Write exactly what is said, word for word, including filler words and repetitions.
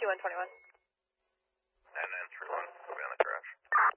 Q one twenty-one. nine nine three one, will be on the garage.